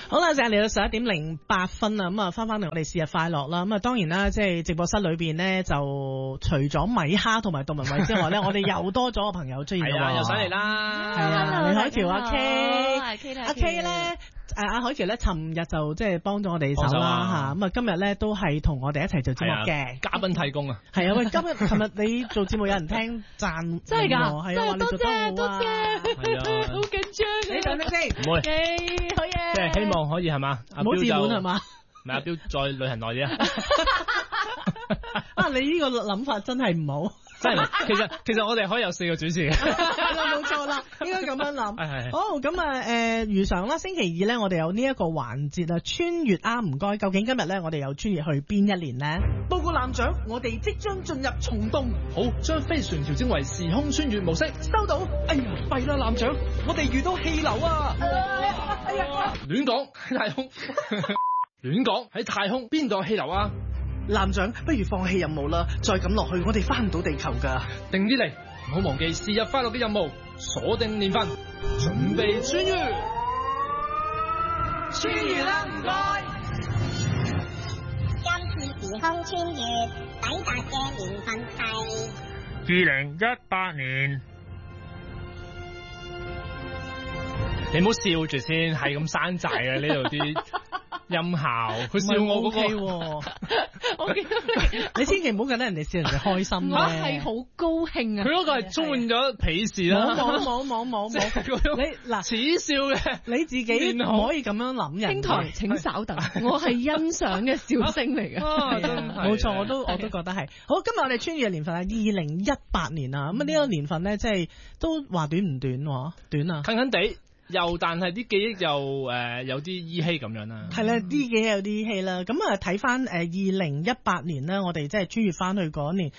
好啦，就係嚟到11:08啦，咁啊翻嚟我哋是日快樂啦，咁啊當然啦，即係直播室裏邊呢，就除咗米哈同埋杜文慧之外呢，我哋又多咗個朋友出現啦， 又上嚟啦， 係啊，李海橋阿 K， 阿 K 咧。阿海橋咧，尋日就即係幫咗我哋手啦嚇，咁啊今日咧都係同我哋一齊做節目嘅嘉賓提供啊， 係啊喂，尋日你做節目有人聽讚， 真係㗎， 係啊， 多謝，係啊，好緊張， 你等等先， 唔會， 好嘢， 即係希望可以係嘛， 唔好自滿係嘛， 唔係阿標再旅行耐啲啊， 啊你呢個諗法真係唔好。 真係，其實我哋可以有4個主持嘅， 冇錯啦，應該咁樣諗。好，咁啊如常啦，星期二咧，我哋有呢一個環節啊，穿越啊，唔該，究竟今日咧，我哋有穿越去邊一年呢？報告艦長，我哋即將進入蟲洞。 好，將飛船調整為時空穿越模式。 收到。 哎呀，弊啦，艦長，我哋遇到氣流啊！ 哎呀，亂講喺太空，亂講喺太空邊度有氣流啊？ 艦長，不如放棄任務啦！再咁落去，我哋翻唔到地球㗎。 定啲嚟，唔好忘記是日快樂嘅任務，鎖定年份，準備穿越。 穿越啦，唔該。 今次時空穿越抵達嘅年份係 2018年。你唔好笑住先，係咁山寨嘅呢度啲音效，佢笑我嗰個。 我見到你千祈唔好覺得人哋笑人哋開心咧。 我係好高興啊！ 佢嗰個係充滿咗鄙視啦。 冇，你嗱恥笑嘅， 你自己唔可以咁樣諗人。 兄台請稍等，我係欣賞嘅笑聲嚟嘅。 冇錯，我都覺得係。好，今日我哋穿越嘅年份係2018年啊。咁啊呢個年份咧，即係都話短唔短喎？短啊， 近近地。但係啲記憶又有啲依稀咁樣啦。 係啦，啲記憶有啲依稀啦。咁啊睇翻2018年咧，我哋即係穿越翻去嗰年，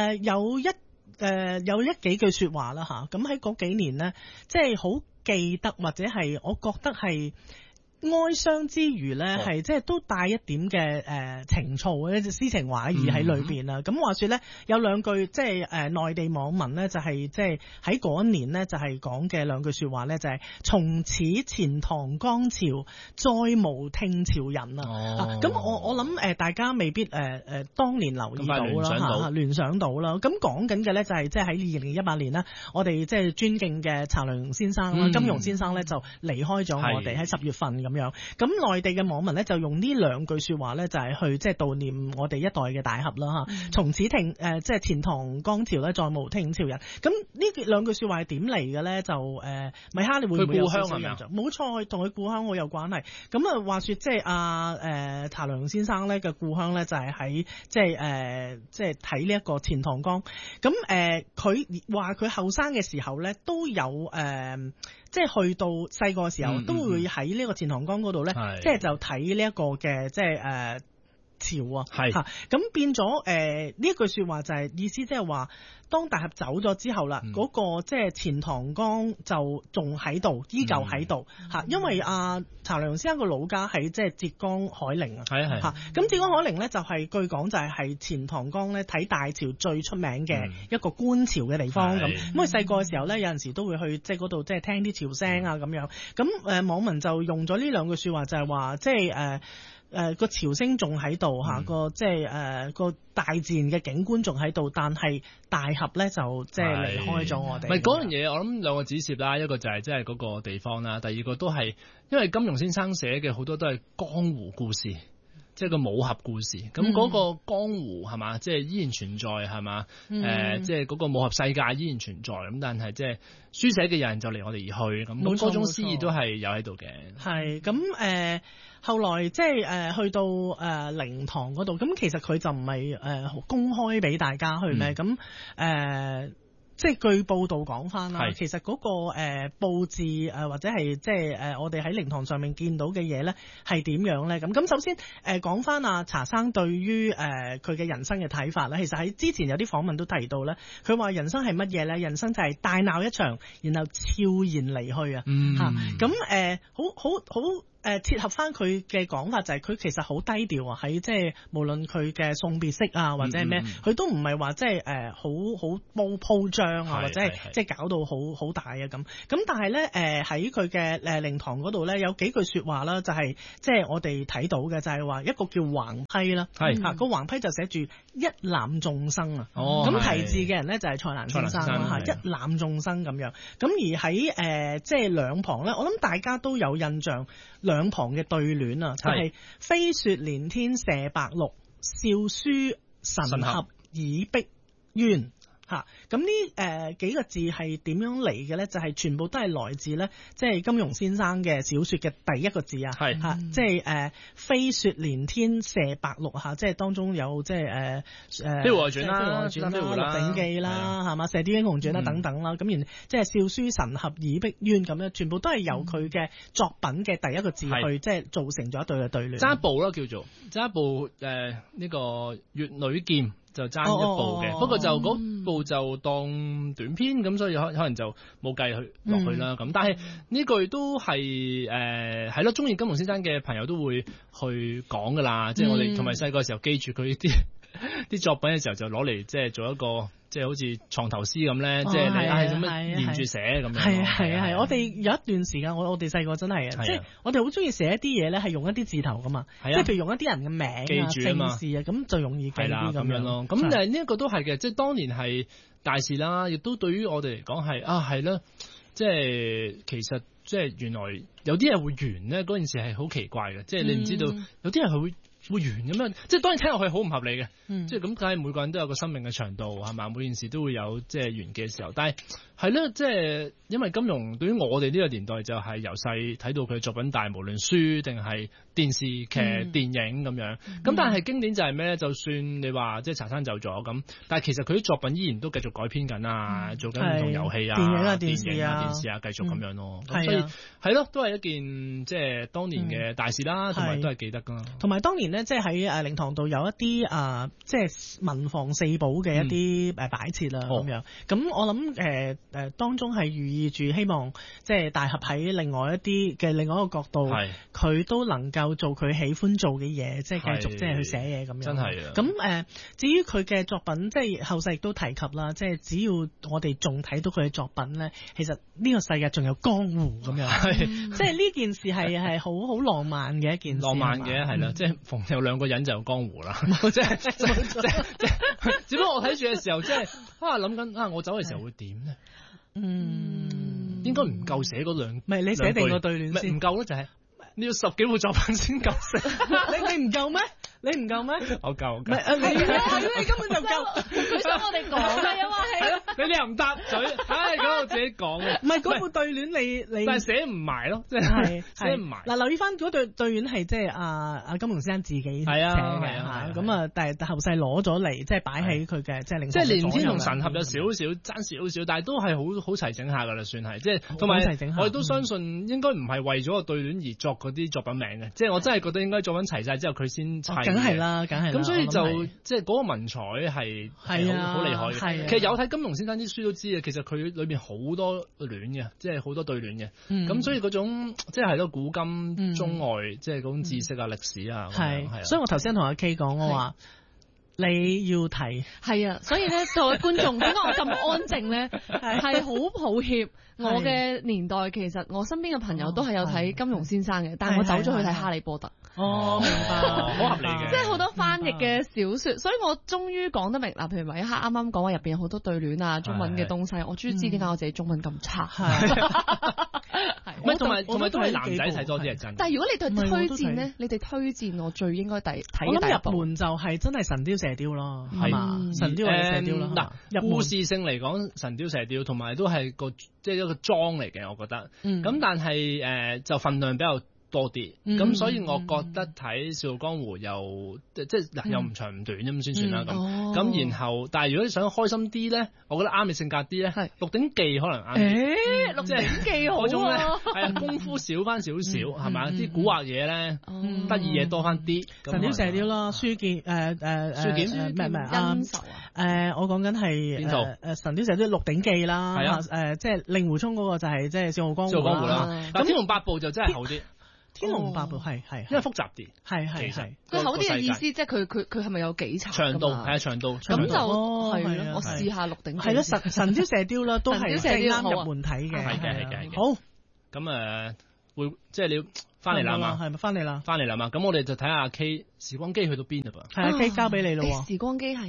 有幾句説話啦嚇。咁喺嗰幾年咧，即係好記得或者係我覺得係。哀傷之餘咧，係即係都帶一點嘅情操嘅詩情畫意喺裏邊啦。咁話說咧，有兩句即係內地網民咧，就係即係喺嗰一年咧，就係講嘅兩句説話咧，就係從此錢塘江潮，再無聽潮人啊！咁我諗大家未必當年留意到啦，聯想到啦。咁講緊嘅咧就係即係喺2018年啦，我哋即係尊敬嘅查良先生啦，金庸先生咧就離開咗我哋喺10月份咁。咁內地嘅網民咧就用呢兩句説話咧，就係去即係悼念我哋一代嘅大俠啦嚇。從此即係錢塘江潮咧，再無聽潮人。咁呢兩句説話係點嚟嘅咧？就米哈，你會唔會有少少印象？冇錯，同佢故鄉好有關係。咁啊話説即係查良先生咧嘅故鄉咧，就係喺即係睇呢一個錢塘江。咁佢話佢後生嘅時候咧都有即係去到細個嘅時候都會喺呢個錢塘江嗰度咧，即係就睇呢一個嘅即係潮啊，係嚇咁變咗呢一句説話就係意思即係話，當大俠走咗之後啦，嗰個即係錢塘江就仲喺度，依舊喺度嚇，因為查良先生個老家喺即係浙江海寧啊，係嚇咁浙江海寧咧就係據講就係錢塘江咧睇大潮最出名嘅一個觀潮嘅地方咁。咁佢細個嘅時候咧，有陣時都會去即係嗰度即係聽啲潮聲啊咁樣。咁網民就用咗呢兩句説話，就係話即係個潮聲仲喺度嚇，個即係個大自然嘅景觀仲喺度，但係大俠咧就即係離開咗我哋。 唔係嗰樣嘢，我諗兩個指涉啦，一個就係即係嗰個地方啦，第二個都係因為金庸先生寫嘅好多都係江湖故事。即係個武俠故事，咁嗰個江湖係嘛，即係依然存在係嘛，即係嗰個武俠世界依然存在，咁但係即係書寫嘅人就離我哋而去，咁嗰種詩意都係有喺度嘅。係咁後來即係去到靈堂嗰度，咁其實佢就唔係公開俾大家去咩？咁即係據報道講翻啦，其實嗰個佈置或者係即係我哋喺靈堂上面見到嘅嘢咧係點樣咧？咁首先講翻查生對於佢嘅人生嘅睇法咧，其實喺之前有啲訪問都提到咧，佢話人生係乜嘢咧？人生就係大鬧一場，然後悄然離去啊！咁好切合翻佢嘅講法，就係佢其實好低調啊，喺即係無論佢嘅送別式啊，或者係咩，佢都唔係話即係好鋪張啊，或者係即係搞到好大啊咁。咁但係咧喺佢嘅靈堂嗰度咧，有幾句説話啦，就係即係我哋睇到嘅，就係話一個叫橫批啦，個橫批就寫住一覽眾生啊。咁題字嘅人咧就係蔡瀾先生啦，一覽眾生咁樣。咁而喺即係兩旁咧，我諗大家都有印象。兩旁嘅對聯啊，就係飛雪連天射白鹿，笑書神合倚碧鴛。咁呢幾個字係點樣嚟嘅咧？就係全部都係來自咧，即係金庸先生嘅小說嘅第一個字啊，即係飛雪連天射白鹿嚇，即係當中有即係飛狐外傳啦、 鹿鼎記啦，係嘛，射雕英雄傳啦等等啦，咁然即係笑書神合倚碧鴛咁樣，全部都係由佢嘅作品嘅第一個字去即係造成咗一對嘅對聯。 爭一步啦，叫做爭一步呢個乙女劍。就爭一步嘅，不過就嗰部就當短篇咁，所以可能就冇計去落去啦。咁但係呢句都係係咯，中意金庸先生嘅朋友都會去講噶啦。即係我哋同埋細個時候記住佢啲作品嘅時候，就攞嚟即係做一個即係好似床頭詩咁咧。即係你係咁樣連住寫咁樣。 係，我哋有一段時間，我哋細個真係即係我哋好中意寫一啲嘢咧，係用一啲字頭噶嘛。即係譬如用一啲人嘅名啊、姓氏啊，咁就容易記啲咁樣咯。咁但係呢一個都係嘅，即係當年係大事啦，亦都對於我哋嚟講係係啦，即係其實即係原來有啲嘢會完咧，嗰件事係好奇怪嘅，即係你唔知道有啲人係會完咁樣，即係當然聽落去好唔合理嘅，即係咁，梗係每個人都有個生命嘅長度係嘛，每件事都會有即係完嘅時候，但係係咯，即係因為金庸對於我哋呢個年代就係由細睇到佢嘅作品大，無論書定係電視劇、電影咁樣，咁但係經典就係咩咧？就算你話即係茶山就咗咁，但係其實佢啲作品依然都繼續改編緊啊，做緊唔同遊戲啊、電影啊、電視啊，繼續咁樣咯。所以係咯，都係一件即係當年嘅大事啦，同埋都係記得噶。同埋當年咧，即係喺靈堂度有一啲即係文房四寶嘅一啲擺設啦咁樣。咁我諗當中係寓意住希望即係大俠喺另外一個角度，佢都能夠做佢喜歡做嘅嘢，即係繼續即係去寫嘢咁樣。真係啊！咁至於佢嘅作品，即係後世亦都提及啦，即係只要我哋仲睇到佢嘅作品咧，其實呢個世界仲有江湖咁樣。即係呢件事係好浪漫嘅一件事。浪漫嘅係啦，即係逢有兩個人就有江湖啦。即係只不過我睇住嘅時候，即係諗緊我走嘅時候會點咧？應該唔夠寫嗰兩，唔係你寫定個對聯先，唔夠咯，就係你要10幾部作品先夠寫。你唔夠咩？你唔夠咩？我夠。唔係你根本就夠。佢想我哋講嘅，因為你又唔答嘴，咁我自己講嘅。唔係嗰副對聯，你但係寫唔埋咯，即係寫唔埋。嗱，留意翻嗰對聯係即係阿金庸先生自己寫嘅，咁但係後世攞咗嚟，即係擺喺佢嘅即係即係連天同神合有少少爭少少，但係都係好齊整下噶啦，算係即係同埋我哋都相信應該唔係為咗個對聯而作嗰啲作品名嘅，即係我真係覺得應該作品齊晒之後佢先砌。梗係啦。咁所以就即係嗰個文采係好厲害嘅。其實有睇金庸先生啲書都知嘅，其實佢裏邊好多聯嘅，即係好多對聯嘅。咁所以嗰種即係咯古今中外，即係嗰種知識啊、歷史啊。係。所以我頭先同阿 K 講，我話你要睇。係啊，所以咧作為觀眾，點解我咁安靜咧？係好抱歉。我嘅年代其實我身邊嘅朋友都係有睇金庸先生嘅，但係我走咗去睇哈利波特。明白，好合理嘅。即係好多翻譯嘅小説，所以我終於講得明嗱。譬如話一刻啱啱講話入邊有好多對聯啊，中文嘅東西，我終於知點解我自己中文咁差。同埋都係男仔睇多啲係真。但係如果你哋推薦咧，你哋推薦我最應該睇嘅第一部。入門就係真係神雕射雕咯，係嘛？神雕或者射雕咯。嗱，故事性嚟講，神雕射雕同埋都係個即係一個裝嚟嘅，我覺得。咁但係就份量比較多啲，咁所以我覺得睇《笑傲江湖》又即係又唔長唔短咁先算啦。咁然後，但係如果你想開心啲咧，我覺得啱你性格啲咧，《鹿鼎記》可能啱。《鹿鼎記》好嗰種咧，係啊，功夫少翻少少，係咪？啲古惑嘢咧，得意嘢多翻啲。神雕射雕啦，書劍書劍咩恩仇啊？我講緊係神雕射雕《鹿鼎記》啦，即係令狐沖嗰個就係即係《笑傲江湖》啦。咁《天龍八部》就真係好啲。 天龍八部係， 因為複雜啲， 係其實佢厚啲嘅意思， 個世界即係佢係咪有幾層㗎嘛？ 長度係啊，長度咁就係係啊咯，我試下鹿鼎記。 係咯，神雕射雕啦，都係神雕即係射雕好啊啱入門睇嘅， 係嘅好。 咁會即係你要翻嚟啦嘛， 係咪翻嚟啦？ 翻嚟啦嘛，咁我哋就睇下 K 時光機去到邊啦噃。 係啊，機交俾你咯喎。 時光機係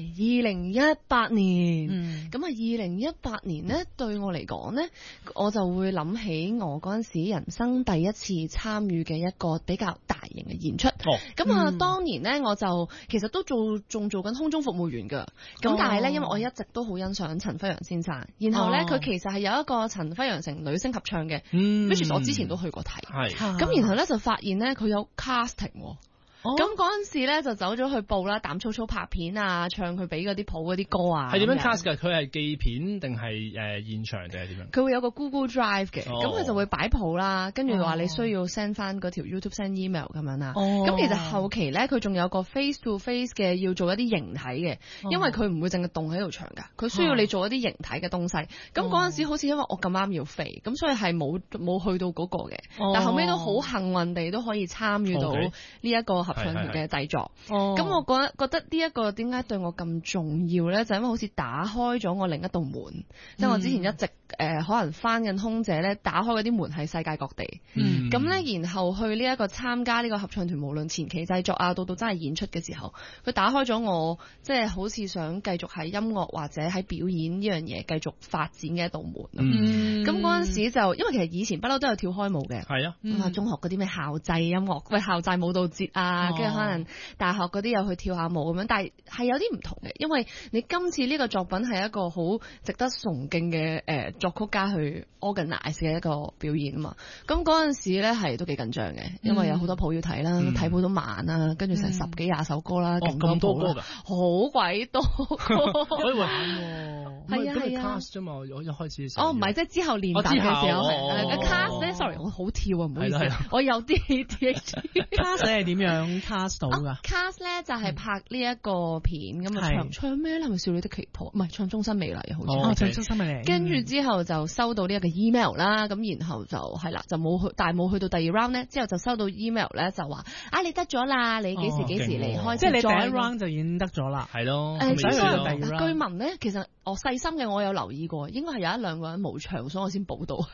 2018年， 嗯咁啊2018年呢，對我嚟講呢，我就會諗起我嗰陣時人生第一次參與嘅一個比較大型嘅演出。咁啊，當年呢，我就其實都仲做緊空中服務員㗎。咁但係呢，因為我一直都好欣賞陳輝陽先生，然後呢，佢其實係有一個陳輝陽城女聲合唱嘅，which 我之前都去過睇。 係咁然後呢，就發現呢，佢有 casting 喎。咁嗰陣時咧就走咗去報啦，膽粗粗拍片啊，唱佢俾嗰啲譜嗰啲歌啊。 係點樣 cast 㗎？佢係寄片定係現場定係點樣？ 佢會有個 Google Drive 嘅，咁佢就會擺譜啦，跟住話你需要 send 翻嗰條 YouTube send email 咁樣啦。咁其實後期咧佢仲有個 face to face 嘅要做一啲形體嘅，因為佢唔會淨係動喺度唱㗎，佢需要你做一啲形體嘅東西。咁嗰陣時好似因為我咁啱要飛，咁所以係冇去到嗰個嘅，但後尾都好幸運地都可以參與到呢一個合唱團嘅製作，咁我覺得呢一個點解對我咁重要咧？就因為好似打開咗我另一道門，即係我之前一直可能翻緊空姐咧，打開嗰啲門係世界各地，咁咧然後去呢一個參加呢個合唱團，無論前期製作啊，到真係演出嘅時候，佢打開咗我即係好似想繼續喺音樂或者喺表演呢樣嘢繼續發展嘅一道門。咁嗰陣時就因為其實以前不嬲都有跳開舞嘅， 係啊， 咁啊中學嗰啲咩校際音樂，校際舞蹈節啊，跟住可能大學嗰啲又去跳下舞咁樣，但係有啲唔同嘅，因為你今次呢個作品係一個好值得崇敬嘅作曲家去 organize 嘅一個表演啊嘛。咁嗰陣時咧係都幾緊張嘅，因為有好多譜要睇啦，睇譜都慢啦，跟住成10幾20首歌啦， 咁多歌㗎， 好鬼多， 可以玩喎。 係啊係啊 cast 啫嘛，我一開始唔係即係之後練習嘅時候cast 咧 sorry 我好跳啊，唔好意思，我有啲 cast 係點樣 cast 到㗎 ？cast 咧就係拍呢一個片咁啊，唱咩咧？係咪少女的旗袍？唔係唱終身美麗好似。 唱終身美麗。 跟住之後就收到呢一個 email 啦，咁然後就係啦，就冇去，但係冇去到第二 round 咧，之後就收到 email 咧就話你得咗啦，你幾時離開？ 即係你第一 round 就已經得咗啦。 係咯。 據聞咧，其實我細心嘅我有留意過，應該係有1-2個人冇唱，所以我先補到。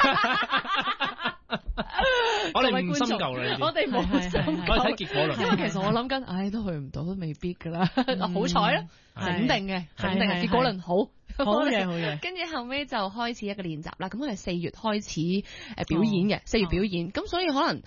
我哋唔深究啦， 我哋冇深究， 我哋睇結果啦。 因為其實我諗緊，都去唔到，都未必噶啦。好彩啦，肯定嘅，結果論好嘢。跟住後尾就開始一個練習啦。咁佢係4月開始表演嘅，4月表演。咁所以可能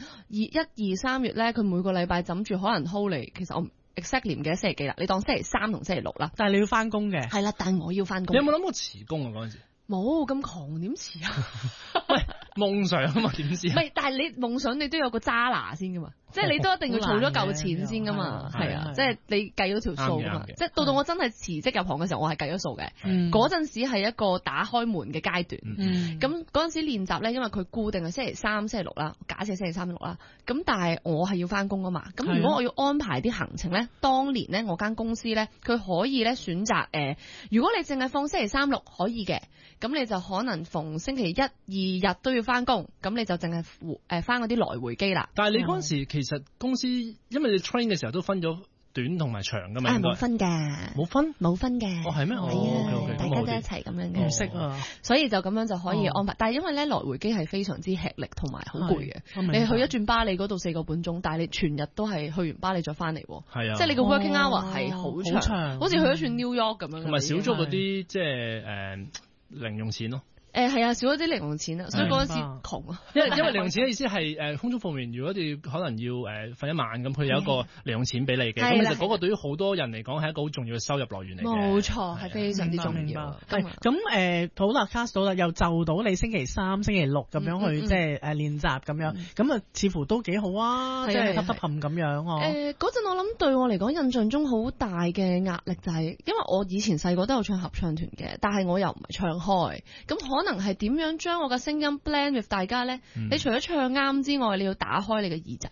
1、2、3月咧，佢每個禮拜枕住可能 hold 嚟。其實我exactly 唔記得星期幾啦，你當星期3同星期6啦。 但係你要翻工嘅。係啦，但係我要翻工。 你有冇諗過辭工啊？嗰陣時冇咁狂點辭啊？ 喂，夢想啊嘛，點辭？ 唔係，但係你夢想你都有個揸拿先噶嘛，即係你都一定要儲咗嚿錢先噶嘛，係啊，即係你計咗條數噶嘛，即係到我真係辭職入行嘅時候，我係計咗數嘅。嗰陣時係一個打開門嘅階段，咁嗰陣時練習咧，因為佢固定係星期3、星期6啦，假設星期3、6啦，咁但係我係要翻工噶嘛，咁如果我要安排啲行程咧，當年咧我間公司咧，佢可以咧選擇如果你淨係放星期3、6可以嘅。咁你就可能逢星期1、2日都要翻工，咁你就淨係翻嗰啲來回機啦。 但係你嗰陣時其實公司，因為你 train 嘅時候都分咗短同埋長噶嘛，應該冇分嘅，冇分嘅。 係咩？ 大家都一齊咁樣嘅。 唔識啊， 所以就咁樣就可以安排。但係因為咧來回機係非常之吃力同埋好攰嘅。你去一轉巴黎嗰度4個半鐘，但係你全日都係去完巴黎再翻嚟。 係啊， 即係你個 working hour 係好長，好似去咗轉 New York 咁樣。 同埋少咗嗰啲即係零用錢咯。 係啊，少咗啲零用錢啊，所以嗰陣時窮啊。 因為零用錢嘅意思係空中服務員，如果你可能要瞓一晚咁，佢有一個零用錢俾你嘅。咁其實嗰個對於好多人嚟講係一個好重要嘅收入來源嚟嘅。 冇錯，係非常之重要。 咁好啦 cast 到啦，又就到你星期3、星期6咁樣去即係練習咁樣，咁啊似乎都幾好啊，即係揼揼冚咁樣。 嗰陣我諗對我嚟講印象中好大嘅壓力就係，因為我以前細個都有唱合唱團嘅，但係我又唔係唱開，咁可能係點樣將我嘅聲音 blend with 大家咧？你除咗唱啱之外，你要打開你嘅耳仔。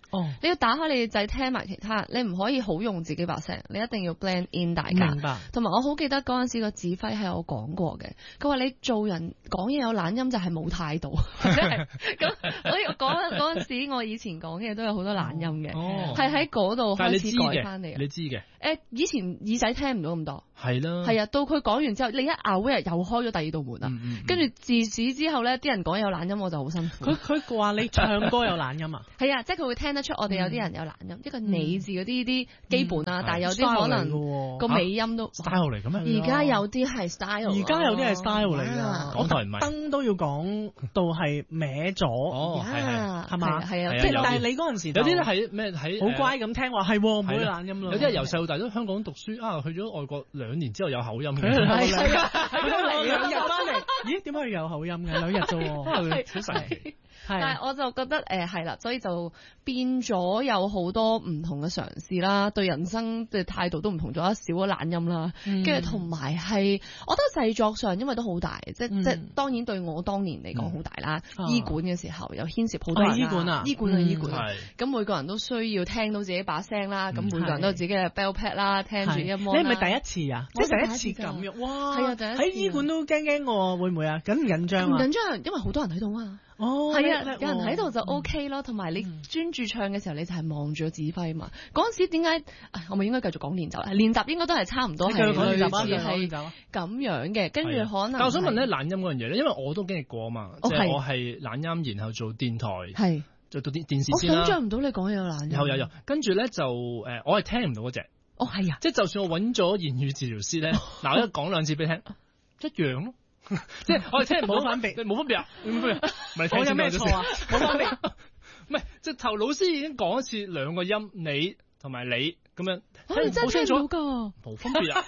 你要打開你嘅掣聽埋其他，你唔可以好用自己把聲，你一定要 blend in 大家。 明白。 同埋我好記得嗰陣時個指揮係有講過嘅，佢話你做人講嘢有懶音就係冇態度，咁我嗰陣時我以前講嘅都有好多懶音嘅，係喺嗰度開始改翻嚟。 你知嘅？ 以前耳仔聽唔到咁多。 係啦。 係啊，到佢講完之後，你一咬嗰日又開咗第二道門啦。跟住自此之後咧，啲人講有懶音我就好辛苦。 佢話你唱歌有懶音啊？ 係啊，即係佢會聽得出我哋有啲人有懶音，一個你字嗰啲基本啊，但係有啲可能個尾音都 style 嚟嘅咩？ 而家有啲係 style， 而家有啲係 style 嚟㗎。 港台唔係燈都要講到係歪咗，係嘛？係啊，即係但係你嗰陣時有啲係咩喺好乖咁聽話係唔會懶音咯。 有啲係由細到大都香港讀書啊，去咗外國2年之後有口音嘅。 係啊，係2日翻嚟，咦？點解佢有口音嘅2日啫喎？ 好神奇。 但係我就覺得係啦，所以就變咗有好多唔同嘅嘗試啦，對人生嘅態度都唔同咗，少咗懶音啦，跟住同埋係，我覺得製作上因為都好大，即係當然對我當年嚟講好大啦。醫館嘅時候又牽涉好多人，醫館，咁每個人都需要聽到自己把聲啦，咁每個人都有自己嘅 bell pad 啦，聽住音樂。 你係咪第一次啊？即係第一次咁樣？哇！係啊，第一次喺醫館都驚喎，會唔會啊？緊唔緊張啊？ 唔緊張，因為好多人喺度啊。係啊，有人喺度就 OK 咯，同埋你專注唱嘅時候，你就係望住個指揮嘛。嗰陣時點解我咪應該繼續講練習？練習應該都係差唔多係類似係咁樣嘅，跟住可能。但我想問咧懶音嗰樣嘢咧，因為我都經歷過啊嘛，即係我係懶音，然後做電台，做到電視先啦。 我想象唔到你講嘢有懶音。 有，跟住咧就我係聽唔到嗰隻。 係啊， 即係就算我揾咗言語治療師咧，嗱我一講2次俾你聽，一樣咯。即係我哋聽唔到，冇分別啊！我有咩錯啊？冇分別，唔係即係頭老師已經講一次2個音，你同埋你咁樣， 真係聽唔到噶， 冇分別啊！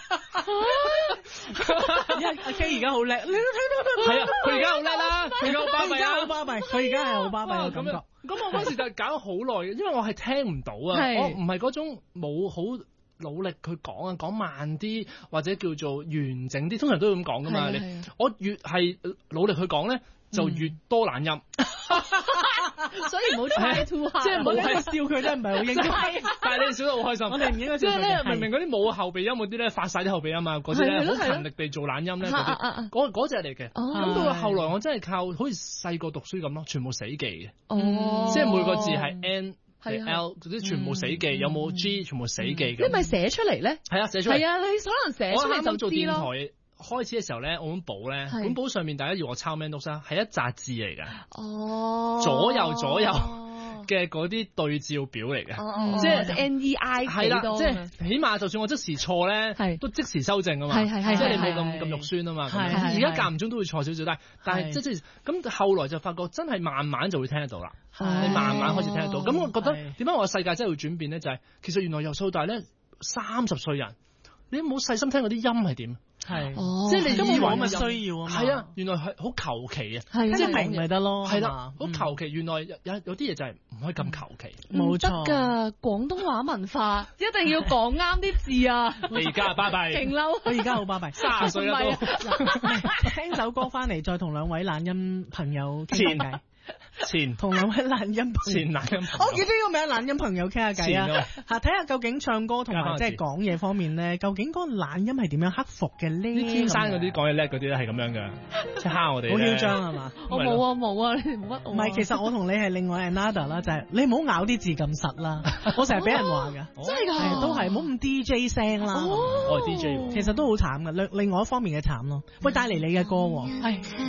阿 K 而家好叻，你都聽到係啊，佢而家好叻啦，佢而家好巴閉啊， 好巴閉，佢而家係好巴閉嘅感覺。 咁我嗰時就搞咗好耐嘅，因為我係聽唔到啊，我唔係嗰種冇好努力去講慢啲或者叫做完整啲，通常都會咁講噶嘛。我越係努力去講咧，就越多懶音。 所以唔好 try too hard， 即係冇喺度笑佢真係唔係好應該。 但係你笑得好開心。我哋唔應該笑佢。即係咧，明明嗰啲冇後鼻音嗰啲咧，發晒啲後鼻音啊，嗰啲咧好勤力地做懶音咧，嗰隻嚟嘅。咁到後來我真係靠好似細個讀書咁咯，全部死記嘅。即係每個字係 N。係 L 嗰啲全部死記，有冇 G 全部死記嘅。 你咪寫出嚟咧？ 係啊，寫出嚟。係啊，你可能寫出嚟就做電台開始嘅時候咧，我本簿咧，本簿上面大家要我抄 man notes 係一紮字嚟㗎。左右嘅嗰啲對照表嚟嘅，即係 NEI 係啦，即係起碼就算我即時錯咧，都即時修正啊嘛。即係你冇咁肉酸啊嘛。而家間唔中都會錯少少，但係即係咁後來就發覺真係慢慢就會聽得到啦。你慢慢開始聽得到，咁我覺得點解我世界真係會轉變咧？就係其實原來由細到大咧，30歲人，你冇細心聽嗰啲音係點？即係你以為咪需要啊嘛？係啊，原來係好求其啊， 即係明咪得咯。 係啦，好求其。原來有啲嘢就係唔可以咁求其。 冇得㗎，廣東話文化一定要講啱啲字啊！ 你而家巴閉， 勁嬲！ 我而家好巴閉 ，30歲啦都。 聽首歌翻嚟，再同2位懶音朋友傾下偈。同2位懶音朋友，我記得呢個名懶音朋友傾下偈啊！睇下究竟唱歌同埋即係講嘢方面咧，究竟嗰個懶音係點樣克服嘅呢？ 天生嗰啲講嘢叻嗰啲咧係咁樣嘅，即係蝦我哋。好囂張係嘛？ 我冇啊，你冇乜。 唔係，其實我同你係另外 another 啦，就係你唔好咬啲字咁實啦。我成日俾人話㗎， 真係㗎， 都係唔好咁 DJ 聲啦。 我係 DJ， 其實都好慘㗎，另外一方面嘅慘咯。喂，帶嚟你嘅歌喎，係。